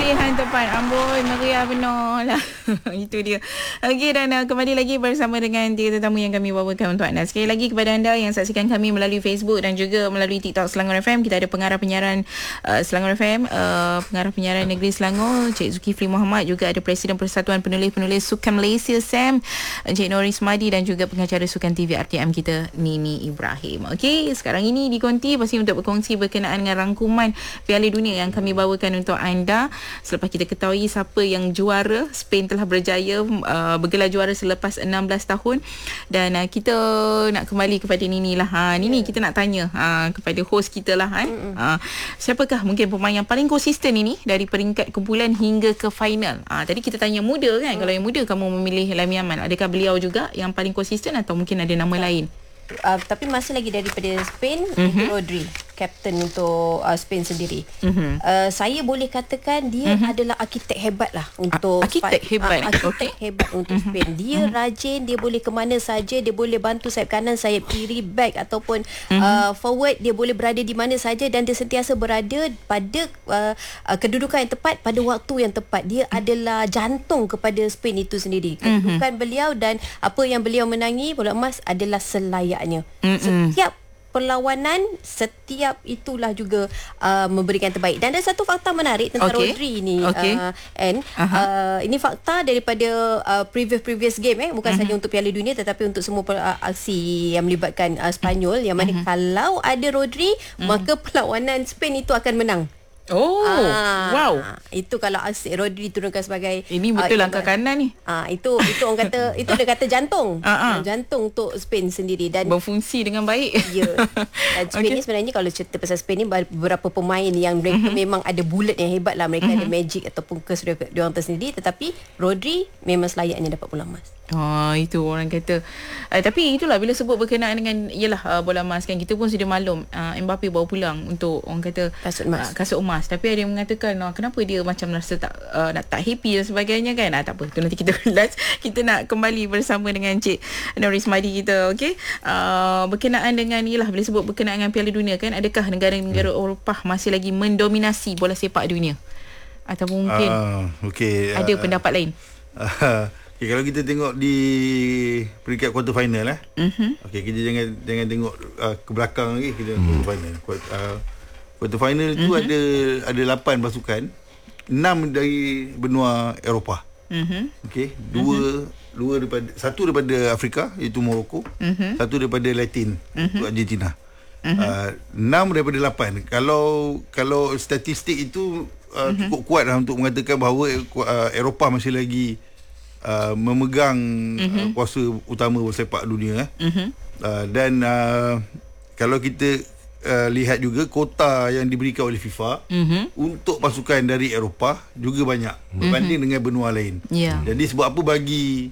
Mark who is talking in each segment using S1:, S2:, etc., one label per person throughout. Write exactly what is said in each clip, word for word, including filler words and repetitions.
S1: pilihan tepat. Amboi, meriah benar lah. Itu dia. Okey, dan uh, kembali lagi bersama dengan tiga tetamu yang kami bawakan untuk anda. Sekali lagi kepada anda yang saksikan kami melalui Facebook dan juga melalui TikTok Selangor F M. Kita ada pengarah penyiaran uh, Selangor F M, uh, pengarah penyiaran Negeri Selangor, Cik Zulkifli Mohamad. Juga ada Presiden Persatuan Penulis-Penulis Sukan Malaysia, S A M, Encik Noris Madi, dan juga pengacara Sukan T V R T M kita, Nini Ibrahim. Okey, sekarang ini di Konti pasti untuk berkongsi berkenaan dengan rangkuman Piala Dunia yang kami bawakan untuk anda. Selepas kita ketahui siapa yang juara, Spain telah berjaya uh, bergelar juara selepas enam belas tahun. Dan uh, kita nak kembali kepada Nini lah. Ha, Nini, yeah. kita nak tanya uh, kepada host kita lah. Kan? Uh, siapakah mungkin pemain yang paling konsisten ini dari peringkat kumpulan hingga ke final? Uh, tadi kita tanya muda kan. Mm. Kalau yang muda kamu memilih Lamine Yamal. Adakah beliau juga yang paling konsisten atau mungkin ada nama lain?
S2: Uh, tapi masih lagi daripada Spain, mm-hmm. Rodri, kapten untuk uh, Spain sendiri. Mm-hmm. Uh, saya boleh katakan dia mm-hmm. adalah arkitek hebat lah untuk
S1: arkitek hebat.
S2: Uh, arkitek okay. hebat untuk mm-hmm. Spain. Dia mm-hmm. rajin, dia boleh ke mana saja, dia boleh bantu sayap kanan, sayap kiri, back ataupun mm-hmm. uh, forward, dia boleh berada di mana saja dan dia sentiasa berada pada uh, uh, kedudukan yang tepat pada waktu yang tepat. Dia mm-hmm. adalah jantung kepada Spain itu sendiri. Kedudukan mm-hmm. beliau dan apa yang beliau menangi bola emas adalah selayaknya. Mm-mm. Setiap perlawanan, setiap itulah juga uh, memberikan terbaik. Dan ada satu fakta menarik tentang okay. Rodri ni, okay. uh, and uh, ini fakta daripada uh, previous-previous game, eh bukan uh-huh. saja untuk Piala Dunia tetapi untuk semua uh, aksi yang melibatkan uh, Spanyol, yang mana uh-huh. kalau ada Rodri, uh-huh. maka perlawanan Spain itu akan menang.
S1: Oh, ah, wow.
S2: Itu kalau asyik Rodri turunkan sebagai
S1: ini betul uh, langkah kanan ni.
S2: Ah, itu itu orang kata itu dia kata jantung. Uh-huh. Jantung untuk Spain sendiri dan
S1: berfungsi dengan baik.
S2: Ya. Dan Spain okay. ni sebenarnya kalau cerita pasal Spain ni beberapa pemain yang mereka uh-huh. memang ada bullet yang hebat lah, mereka uh-huh. ada magic ataupun kes dia orang tersendiri, tetapi Rodri memang selayaknya dapat bola emas.
S1: Oh, itu orang kata. Uh, tapi itulah bila sebut berkenaan dengan ialah uh, bola emas kan, kita pun sudah maklum uh, Mbappe bawa pulang untuk orang kata
S2: kasut emas. Uh,
S1: kasut emas. Tapi ada yang mengatakan oh, kenapa dia macam rasa tak uh, nak tak happy dan sebagainya kan. Ah, tak apa, tu nanti kita ulas. Kita nak kembali bersama dengan Cik Noris Madi kita, okey. Uh, berkenaan dengan ialah bila sebut berkenaan dengan Piala Dunia kan, adakah negara-negara hmm. Eropah masih lagi mendominasi bola sepak dunia? Atau mungkin uh, okay, ada uh, pendapat lain?
S3: Uh, Okay, kalau kita tengok di peringkat quarter final eh. Mm-hmm. Okey, kita jangan jangan tengok uh, ke belakang lagi, kita mm. quarter final. Quarter, uh, quarter final mm-hmm. tu ada ada lapan pasukan, enam dari benua Eropah. Mm-hmm. Okey, dua mm-hmm. dua daripada satu daripada Afrika iaitu Morocco, mm-hmm. satu daripada Latin mm-hmm. iaitu Argentina. Mm-hmm. Uh, enam daripada lapan. Kalau kalau statistik itu uh, mm-hmm. cukup kuat lah untuk mengatakan bahawa uh, Eropah masih lagi Uh, memegang mm-hmm. uh, kuasa utama sepak dunia eh. mm-hmm. uh, dan uh, kalau kita uh, lihat juga kota yang diberikan oleh FIFA mm-hmm. untuk pasukan dari Eropah juga banyak berbanding mm-hmm. dengan benua lain. yeah. Jadi sebab apa bagi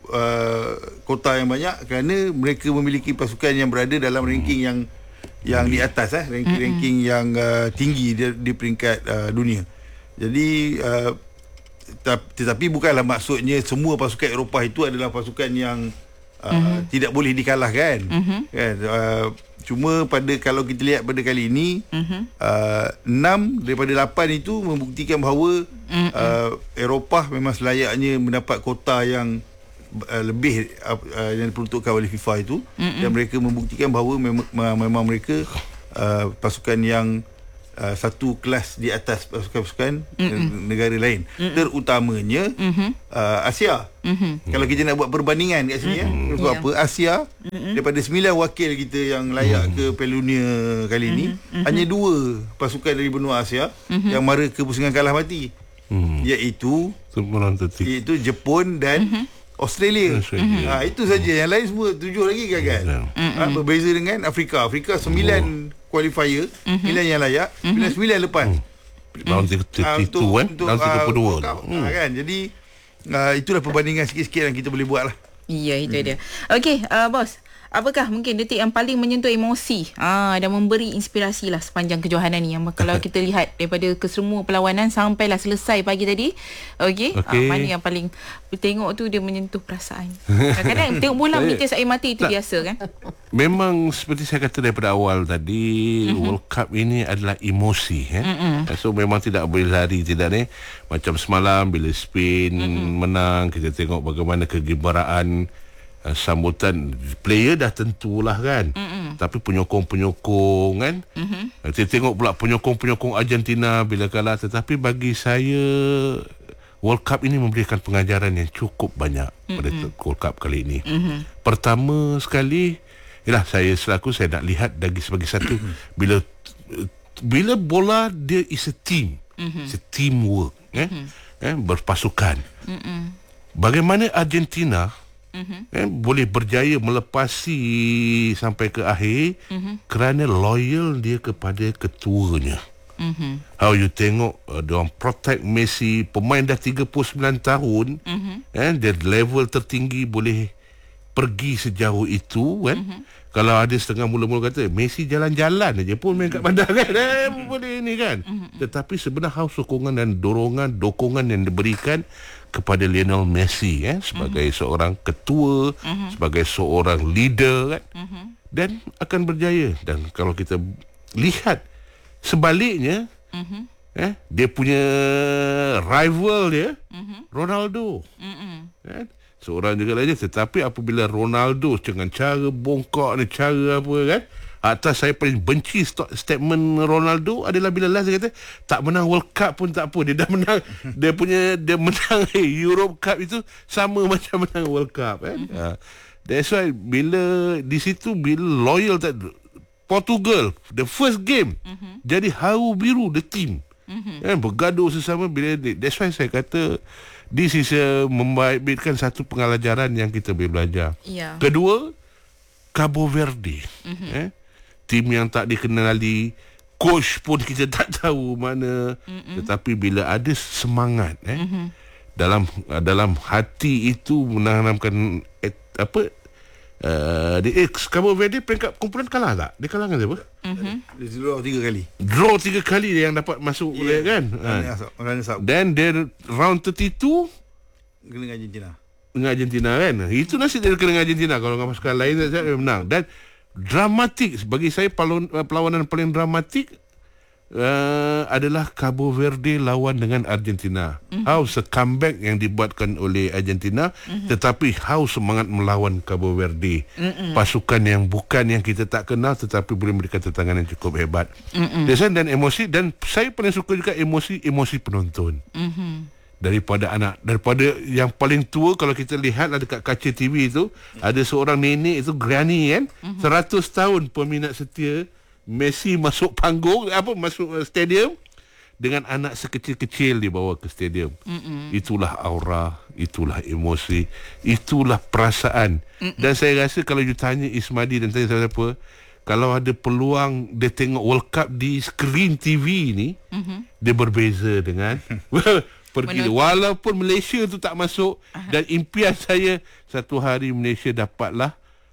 S3: uh, kota yang banyak? Kerana mereka memiliki pasukan yang berada dalam ranking yang yang di atas eh, ranking-ranking mm-hmm. yang uh, tinggi di, di peringkat uh, dunia. Jadi uh, tetapi bukanlah maksudnya semua pasukan Eropah itu adalah pasukan yang uh, mm-hmm. tidak boleh dikalahkan. Mm-hmm. Kan? Uh, cuma pada kalau kita lihat pada kali ini mm-hmm. uh, enam daripada lapan itu membuktikan bahawa mm-hmm. uh, Eropah memang selayaknya mendapat kota yang uh, lebih uh, yang diperuntukkan oleh FIFA itu, mm-hmm. dan mereka membuktikan bahawa memang, memang mereka uh, pasukan yang Uh, satu kelas di atas pasukan-pasukan mm-hmm. negara lain, mm-hmm. terutamanya mm-hmm. uh, Asia. Mm-hmm. Kalau kita nak buat perbandingan kat sini mm-hmm. ya, sebab yeah. apa Asia mm-hmm. daripada sembilan wakil kita yang layak mm-hmm. ke Piala Dunia kali ini, mm-hmm. hanya dua pasukan dari benua Asia mm-hmm. yang mara ke pusingan kalah mati, mm-hmm. iaitu iaitu Jepun dan mm-hmm. Australia. Mm-hmm. Ha, itu saja. Yang lain semua tujuh lagi gagal. Mm-hmm. Ha, berbeza dengan Afrika. Afrika sembilan oh. qualifier, mm-hmm. sembilan yang layak, mm-hmm. sembilan lepas.
S4: Round tiga puluh satu kan? Round tiga puluh dua.
S3: Kan? Jadi uh, itulah perbandingan sikit-sikit yang kita boleh buat lah.
S1: Ya, itu hmm. dia. Okey, uh, bos. apakah mungkin detik yang paling menyentuh emosi ah, dan memberi inspirasi lah sepanjang kejohanan ni, yang kalau kita lihat daripada kesemua perlawanan sampailah selesai pagi tadi. Okey,
S4: okay.
S1: ah, mana yang paling tengok tu dia menyentuh perasaan. Kadang-kadang tengok bola menitis air mata itu tak. Biasa kan.
S4: Memang seperti saya kata daripada awal tadi, mm-hmm. World Cup ini adalah emosi eh? mm-hmm. So memang tidak boleh lari, tidak ni. Macam semalam bila Spain mm-hmm. menang, kita tengok bagaimana kegembiraan uh, sambutan player dah tentulah kan. Mm-hmm. Tapi penyokong-penyokong kan. Mm-hmm. Kita tengok pula penyokong-penyokong Argentina bila kalah. Tetapi bagi saya World Cup ini memberikan pengajaran yang cukup banyak mm-hmm. pada World Cup kali ini. Mm-hmm. Pertama sekali, yalah, saya selaku saya nak lihat dari sebagai satu bila bila bola dia is a team. Mm-hmm. It's a teamwork eh? Mm-hmm. eh berpasukan. Mm-hmm. Bagaimana Argentina mm-hmm. eh, boleh berjaya melepasi sampai ke akhir mm-hmm. kerana loyal dia kepada ketuanya. Mm-hmm. How you tengok uh, diorang protect Messi, pemain dah tiga puluh sembilan tahun mm-hmm. eh, dia level tertinggi boleh pergi sejauh itu kan. Mm-hmm. Kalau ada setengah mula-mula kata Messi jalan-jalan aja pun main kat bandar kan, eh, boleh ni kan. Mm-hmm. Tetapi sebenarnya sokongan dan dorongan dokongan yang diberikan kepada Lionel Messi eh, sebagai mm-hmm. seorang ketua, mm-hmm. sebagai seorang leader kan. Mm-hmm. Dan akan berjaya. Dan kalau kita lihat sebaliknya mm-hmm. eh, dia punya rival dia mm-hmm. Ronaldo. Mm-hmm. Eh, seorang juga saja, tetapi apabila Ronaldo dengan cara bongkok ni, cara apa kan, atas saya paling benci statement Ronaldo adalah bila last dia kata tak menang World Cup pun tak apa, dia dah menang dia punya dia menang Europe Cup itu sama macam menang World Cup kan. Mm-hmm. Uh, that's why bila di situ bila loyal tak, Portugal the first game mm-hmm. jadi haru biru the team mm-hmm. kan, bergaduh sesama. Bila that's why saya kata this is a memberikan satu pengalajaran yang kita boleh belajar. Yeah. Kedua, Cabo Verde. Mm-hmm. Eh, tim yang tak dikenali, coach pun kita tak tahu mana. Mm-hmm. Tetapi bila ada semangat eh, mm-hmm. dalam dalam hati itu menanamkan eh, apa Uh, di X Cabo Verde peringkat kumpulan kalah tak? Dia kalah dengan siapa?
S3: Mm-hmm. Dia draw tiga kali.
S4: Draw tiga kali dia yang dapat masuk yeah. kan? Dan dia round tiga puluh dua
S3: kena dengan Argentina.
S4: Dengan Argentina kan? Itu nasib dia kena dengan Argentina. Kalau dengan pasukan lain dia menang. Dan dramatik bagi saya, perlawanan paling dramatik Uh, adalah Cabo Verde lawan dengan Argentina. Mm-hmm. How se comeback yang dibuatkan oleh Argentina, mm-hmm. tetapi how semangat melawan Cabo Verde. Mm-hmm. Pasukan yang bukan yang kita tak kenal tetapi boleh memberikan tantangan yang cukup hebat. Mm-hmm. Dan emosi, dan saya paling suka juga emosi emosi penonton. Mm-hmm. Daripada anak, daripada yang paling tua, kalau kita lihat ada dekat kaca T V itu, ada seorang nenek itu granny kan, mm-hmm. seratus tahun peminat setia Messi masuk panggung, apa masuk stadium dengan anak sekecil-kecil dibawa ke stadium. Mm-mm. Itulah aura, itulah emosi, itulah perasaan. Mm-mm. Dan saya rasa kalau you tanya Ismadi dan tanya siapa, kalau ada peluang dia tengok World Cup di skrin T V ni, mm-hmm. dia berbeza dengan pergi. Walaupun Malaysia tu tak masuk. Aha. Dan impian saya satu hari Malaysia dapatlah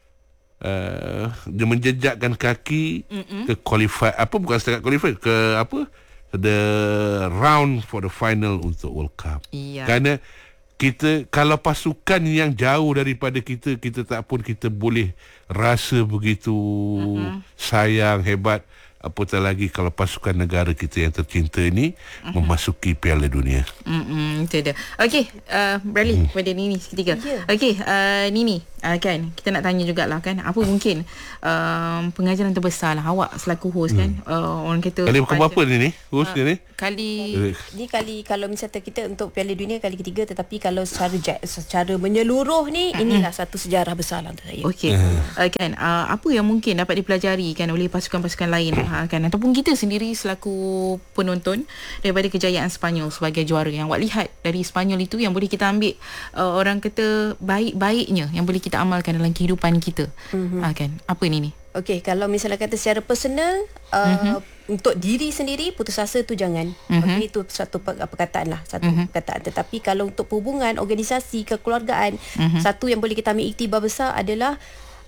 S4: Uh, dia menjejakkan kaki Mm-mm. ke qualify, apa bukan setakat qualify, ke apa, the round for the final untuk World Cup. Yeah. Kerana kita, kalau pasukan yang jauh daripada kita, kita tak pun kita boleh rasa begitu Mm-mm. sayang, hebat. Apatah lagi kalau pasukan negara kita yang tercinta ini uh-huh. memasuki Piala Dunia. Hmm,
S1: itu dia. Okey, uh, Bradley, hmm. pada Nini seketika. Yeah. Okey, uh, Nini, uh, kan kita nak tanya jugalah kan, apa mungkin uh, pengajaran terbesar lah awak selaku host hmm. kan, uh, orang kata
S4: kali bukan apa ni ni host uh, ni
S2: kali ni kali kalau misalnya kita untuk Piala Dunia kali ketiga, tetapi kalau secara secara menyeluruh ni uh-huh. inilah satu sejarah besar lah untuk saya.
S1: Okey, uh-huh. uh, kan uh, apa yang mungkin dapat dipelajari kan oleh pasukan-pasukan lain kan, ataupun kita sendiri selaku penonton daripada kejayaan Sepanyol sebagai juara, yang awak lihat dari Sepanyol itu yang boleh kita ambil uh, orang kata baik-baiknya yang boleh kita amalkan dalam kehidupan kita. Mm-hmm. Ha, kan, apa ni ni?
S2: Okey, kalau misalnya kata secara personal uh, mm-hmm. untuk diri sendiri putus asa tu jangan. Mm-hmm. Okey, itu satu perkataan lah, satu mm-hmm. perkataan. Tetapi kalau untuk hubungan, organisasi, kekeluargaan, mm-hmm. satu yang boleh kita ambil iktibar besar adalah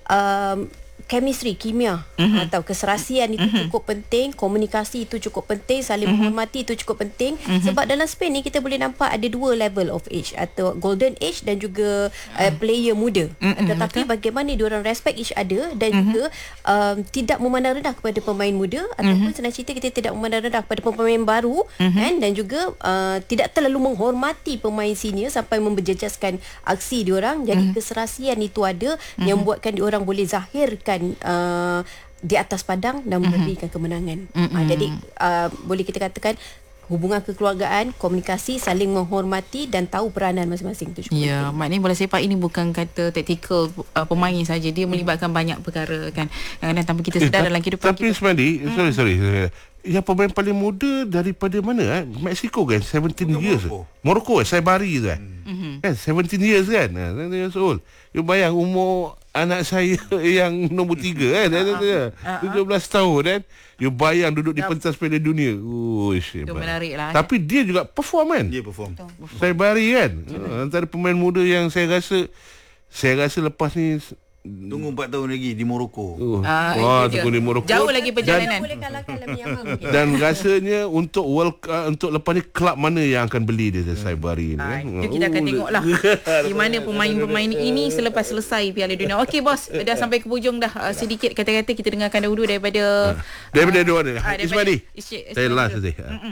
S2: um, chemistry, kimia mm-hmm. atau keserasian itu mm-hmm. cukup penting, komunikasi itu cukup penting, saling mm-hmm. menghormati itu cukup penting mm-hmm. sebab dalam Spain ni kita boleh nampak ada dua level of age, atau golden age dan juga uh, player muda mm-hmm. tetapi betul. Bagaimana diorang respect each other dan mm-hmm. juga um, tidak memandang rendah kepada pemain muda mm-hmm. ataupun senang cerita kita tidak memandang rendah kepada pemain baru mm-hmm. kan, dan juga uh, tidak terlalu menghormati pemain senior sampai membejejaskan aksi diorang. Jadi mm-hmm. keserasian itu ada mm-hmm. yang buatkan diorang boleh zahirkan Uh, di atas padang dan memberikan mm-hmm. kemenangan. Mm-hmm. Uh, jadi uh, boleh kita katakan hubungan kekeluargaan, komunikasi, saling menghormati dan tahu peranan masing-masing tu cukup penting.
S1: Ya, maknanya bola sepak ini bukan kata taktikal uh, pemain saja, dia melibatkan banyak perkara kan. Kadang-kadang tanpa kita sedar eh, dalam kehidupan
S4: tapi kita. Tapi Smadi, hmm. sorry sorry. Yang pemain paling muda daripada mana eh? Mexico kan, seventeen years. Morocco, eh? Saibari tu kan. Mm-hmm. Kan seventeen years kan. seventeen years old. You bayang umur anak saya yang nombor tiga kan, tujuh belas tahun kan. You bayang duduk di pentas Piala Dunia. Uish,
S1: itu menarik lah.
S4: Tapi dia juga perform kan.
S3: Dia perform.
S4: Saibari kan. Uh, antara pemain muda yang saya rasa saya rasa lepas ni
S3: tunggu empat tahun lagi di Morocco.
S4: Uh, ah, wah, tunggu di Morocco.
S1: Jauh lagi perjalanan.
S4: Dan, dan rasanya untuk World uh, untuk lepas ni klub mana yang akan beli dia Saibari ni.
S1: Ah, eh? Itu kita akan tengoklah di mana pemain-pemain ini selepas selesai Piala Dunia. Okey bos, dah sampai ke hujung dah. Uh, sedikit kata-kata kita dengarkan dahulu daripada
S4: uh, daripada dua ni.
S1: Uh,
S4: Ismadi. Saya last saja.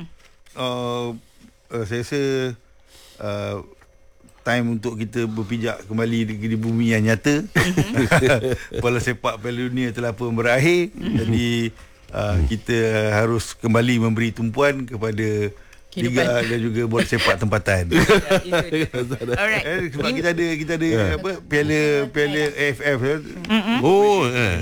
S3: Uh, uh, saya rasa uh, time untuk kita berpijak kembali di, di bumi yang nyata. Bola sepak Piala Dunia telah pun berakhir. Jadi uh, kita harus kembali memberi tumpuan kepada Liga dan juga bola sepak tempatan.
S1: Alright.
S3: Eh, sebab kita ada kita ada yeah. apa Piala Piala A F F.
S1: Mm-hmm.
S4: Oh. Eh.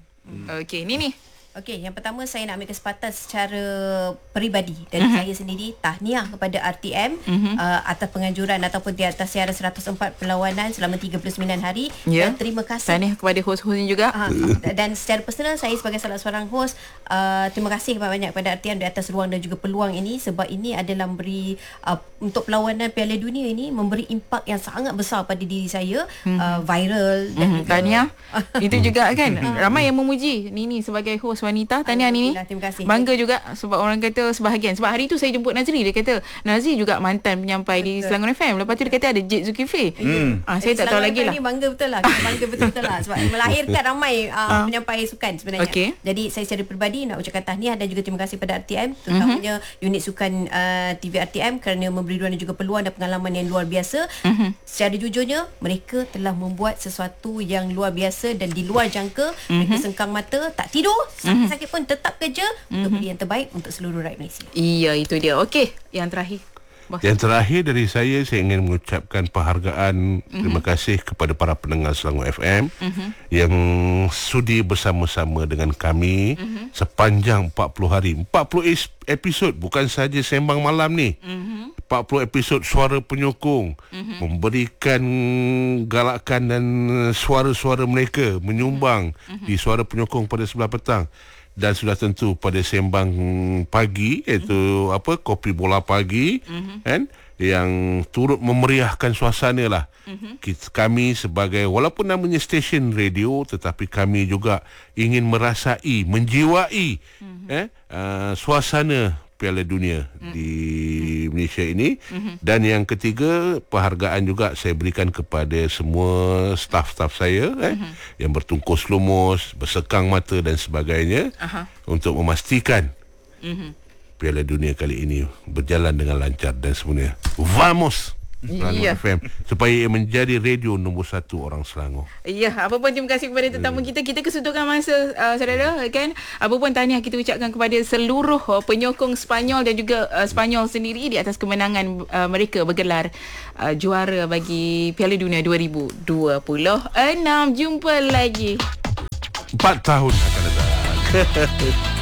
S1: Okey, ni ni.
S2: Okey, yang pertama saya nak ambil kesempatan secara peribadi dari uh-huh. saya sendiri, tahniah kepada R T M uh-huh. uh, atas penganjuran ataupun di atas siaran seratus empat perlawanan selama tiga puluh sembilan hari. Yeah. Dan terima kasih.
S1: Tahniah kepada hos-hosnya juga.
S2: Uh, dan secara personal saya sebagai salah seorang hos, uh, terima kasih banyak kepada R T M di atas ruang dan juga peluang ini, sebab ini adalah memberi uh, untuk perlawanan Piala Dunia ini memberi impak yang sangat besar pada diri saya, uh-huh. uh, viral dan
S1: uh-huh. tahniah. Itu juga kan ramai yang memuji Nini sebagai hos wanita. Tahniah Nini.
S2: Terima kasih.
S1: Bangga juga sebab orang kata sebahagian. Sebab hari tu saya jemput Nazri, dia kata Nazri juga mantan penyampai betul. Di Selangor F M. Lepas tu dia kata ada Jid Zulkifli. Hmm. Ah, saya eh, tak tahu lagi lah.
S2: Bangga betul lah. Bangga betul-betul lah sebab melahirkan ramai uh, penyampai sukan sebenarnya. Okay. Jadi saya secara peribadi nak ucapkan tahniah dan juga terima kasih pada R T M, terutamanya uh-huh. unit sukan uh, T V R T M kerana memberi ruang dan juga peluang dan pengalaman yang luar biasa. Uh-huh. Secara jujurnya mereka telah membuat sesuatu yang luar biasa dan di luar jangka. Uh-huh. Mereka sengkang mata, tak tidur, sakit-sakit pun tetap kerja mm-hmm. untuk beri yang terbaik untuk seluruh rakyat Malaysia.
S1: Iya, itu dia. Okey, yang terakhir. Bos.
S4: Yang terakhir dari saya, saya ingin mengucapkan penghargaan mm-hmm. terima kasih kepada para pendengar Selangor F M mm-hmm. yang sudi bersama-sama dengan kami mm-hmm. sepanjang empat puluh hari. empat puluh episod, bukan saja sembang malam ni. Mm-hmm. empat puluh episod suara penyokong mm-hmm. memberikan galakan dan suara-suara mereka menyumbang mm-hmm. di suara penyokong pada sebelah petang. Dan sudah tentu pada sembang pagi, iaitu mm-hmm. apa, kopi bola pagi mm-hmm. kan, yang turut memeriahkan suasana lah. Mm-hmm. Kita, kami sebagai, walaupun namanya stesen radio, tetapi kami juga ingin merasai, menjiwai mm-hmm. eh, uh, suasana Piala Dunia mm. di Malaysia ini. Mm-hmm. Dan yang ketiga, penghargaan juga saya berikan kepada semua staf-staf saya eh, mm-hmm. yang bertungkus lumus, bersekang mata dan sebagainya uh-huh. untuk memastikan mm-hmm. Piala Dunia kali ini berjalan dengan lancar dan semuanya. Vamos! Selangor F M, supaya ia menjadi radio nombor satu orang Selangor.
S1: Ya, apa pun terima kasih kepada tetamu kita. Kita kesuntukan masa uh, saudara kan. Apa pun tahniah kita ucapkan kepada seluruh uh, penyokong Sepanyol dan juga uh, Sepanyol sendiri di atas kemenangan uh, mereka bergelar uh, juara bagi Piala Dunia dua ribu dua puluh enam. Jumpa lagi
S4: empat tahun akan datang.